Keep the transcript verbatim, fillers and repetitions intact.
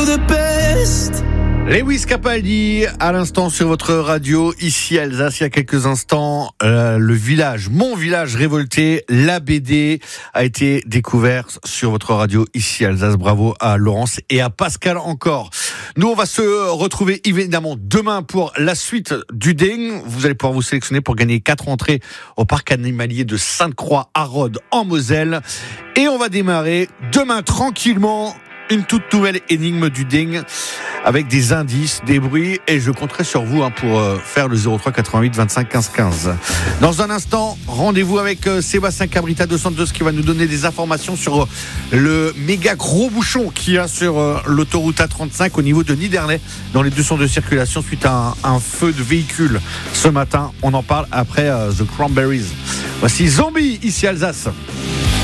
the best. Lewis Capaldi, à l'instant sur votre radio, ici Alsace, il y a quelques instants, euh, le village, mon village révolté, la B D, a été découvert sur votre radio, ici Alsace. Bravo à Laurence et à Pascal encore. Nous, on va se retrouver évidemment demain pour la suite du Ding. Vous allez pouvoir vous sélectionner pour gagner quatre entrées au parc animalier de Sainte-Croix à Rhodes en Moselle. Et on va démarrer demain tranquillement une toute nouvelle énigme du Ding avec des indices, des bruits, et je compterai sur vous hein, pour euh, faire le zéro trois quatre-vingt-huit vingt-cinq quinze quinze. Dans un instant, rendez-vous avec euh, Sébastien Cabrita de Santos qui va nous donner des informations sur euh, le méga gros bouchon qu'il y a sur euh, l'autoroute A trente-cinq au niveau de Nidernais dans les deux sens de circulation suite à un, un feu de véhicule ce matin. On en parle après euh, The Cranberries. Voici Zombie ici Alsace.